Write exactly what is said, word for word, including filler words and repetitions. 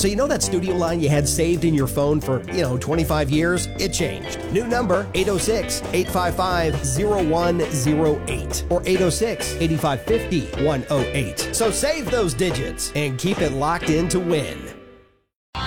So you know that studio line you had saved in your phone for, you know, twenty-five years? It changed. New number, eight oh six, eight five five, oh one oh eight or eight oh six, eight five five oh, one oh eight. So save those digits and keep it locked in to win.